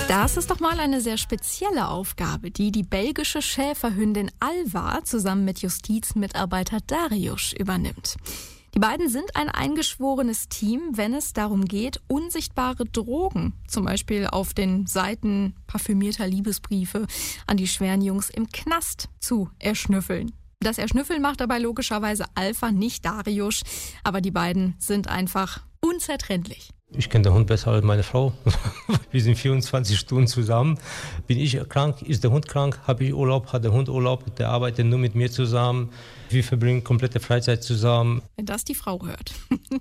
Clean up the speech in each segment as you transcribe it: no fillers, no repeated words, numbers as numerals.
Das ist doch mal eine sehr spezielle Aufgabe, die die belgische Schäferhündin Alva zusammen mit Justizmitarbeiter Dariusz übernimmt. Die beiden sind ein eingeschworenes Team, wenn es darum geht, unsichtbare Drogen, zum Beispiel auf den Seiten parfümierter Liebesbriefe an die schweren Jungs im Knast, zu erschnüffeln. Das Erschnüffeln macht dabei logischerweise Alva, nicht Dariusz, aber die beiden sind einfach unzertrennlich. Ich kenne den Hund besser als meine Frau. Wir sind 24 Stunden zusammen. Bin ich krank, ist der Hund krank, habe ich Urlaub, hat der Hund Urlaub, der arbeitet nur mit mir zusammen. Wir verbringen komplette Freizeit zusammen. Wenn das die Frau hört.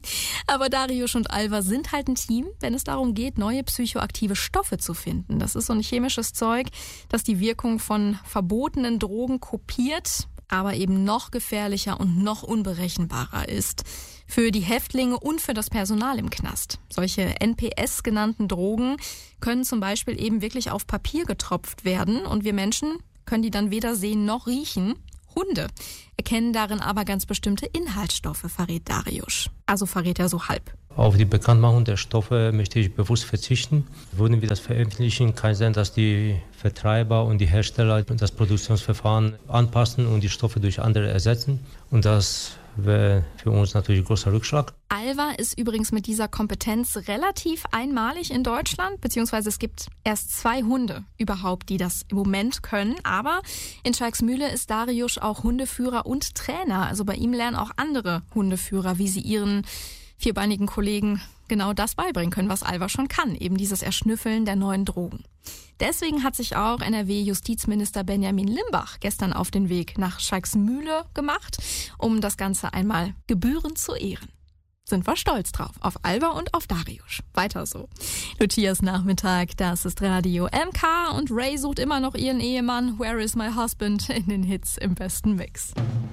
Aber Dariusz und Alva sind halt ein Team, wenn es darum geht, neue psychoaktive Stoffe zu finden. Das ist so ein chemisches Zeug, das die Wirkung von verbotenen Drogen kopiert, aber eben noch gefährlicher und noch unberechenbarer ist. Für die Häftlinge und für das Personal im Knast. Solche NPS genannten Drogen können zum Beispiel eben wirklich auf Papier getropft werden und wir Menschen können die dann weder sehen noch riechen. Hunde erkennen darin aber ganz bestimmte Inhaltsstoffe, verrät Dariusz. Also verrät er so halb. Auf die Bekanntmachung der Stoffe möchte ich bewusst verzichten. Würden wir das veröffentlichen, kann es sein, dass die Vertreiber und die Hersteller das Produktionsverfahren anpassen und die Stoffe durch andere ersetzen. Und das wäre für uns natürlich ein großer Rückschlag. Alva ist übrigens mit dieser Kompetenz relativ einmalig in Deutschland, beziehungsweise es gibt erst 2 Hunde überhaupt, die das im Moment können. Aber in Schalksmühle ist Dariusz auch Hundeführer und Trainer. Also bei ihm lernen auch andere Hundeführer, wie sie ihren vierbeinigen Kollegen genau das beibringen können, was Alva schon kann, eben dieses Erschnüffeln der neuen Drogen. Deswegen hat sich auch NRW-Justizminister Benjamin Limbach gestern auf den Weg nach Schalksmühle gemacht, um das Ganze einmal gebührend zu ehren. Sind wir stolz drauf, auf Alva und auf Dariusz. Weiter so. Lucias Nachmittag, das ist Radio MK und Ray sucht immer noch ihren Ehemann Where is my husband in den Hits im besten Mix.